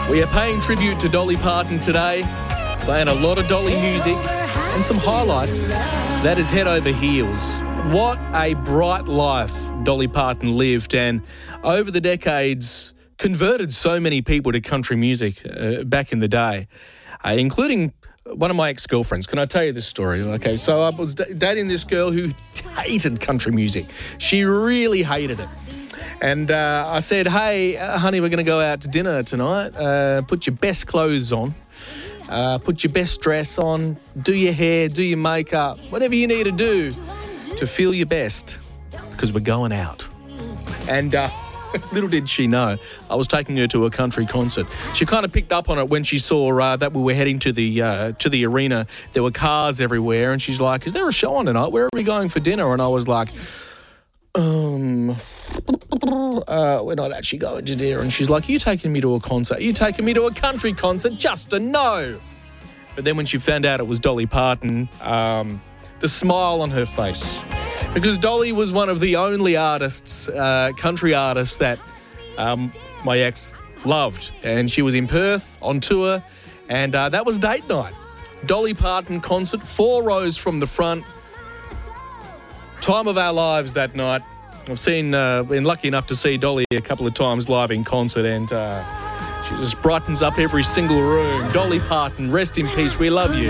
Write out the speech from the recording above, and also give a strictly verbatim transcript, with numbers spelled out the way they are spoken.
We are paying tribute to Dolly Parton today, playing a lot of Dolly music and some highlights. That is Head Over Heels. What a bright life Dolly Parton lived, and over the decades converted so many people to country music uh, back in the day, uh, including one of my ex-girlfriends. Can I tell you this story? Okay, so I was d- dating this girl who hated country music. She really hated it. And uh, I said, hey, uh, honey, we're going to go out to dinner tonight. Uh, put your best clothes on. Uh, put your best dress on. Do your hair, do your makeup, whatever you need to do to feel your best, because we're going out. And uh, little did she know, I was taking her to a country concert. She kind of picked up on it when she saw uh, that we were heading to the uh, to the arena. There were cars everywhere, and she's like, is there a show on tonight? Where are we going for dinner? And I was like, um... Uh, we're not actually going to dinner. And she's like, are you taking me to a concert? Are you taking me to a country concert? Just a no. But then when she found out it was Dolly Parton, um, the smile on her face. Because Dolly was one of the only artists, uh, country artists, that um, my ex loved. And she was in Perth on tour, and uh, that was date night. Dolly Parton concert, four rows from the front. Time of our lives that night. I've seen, uh, been lucky enough to see Dolly a couple of times live in concert, and uh, she just brightens up every single room. Dolly Parton, rest in peace. We love you.